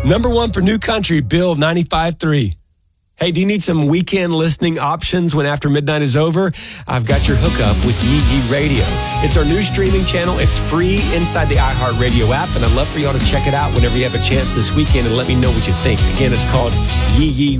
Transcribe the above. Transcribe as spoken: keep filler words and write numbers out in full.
Number one for New Country, Bill ninety-five three. Hey, do you need some weekend listening options when after midnight is over? I've got your hookup with Yee Yee Radio. It's our new streaming channel. It's free inside the iHeartRadio app, and I'd love for y'all to check it out whenever you have a chance this weekend and let me know what you think. Again, it's called Yee Yee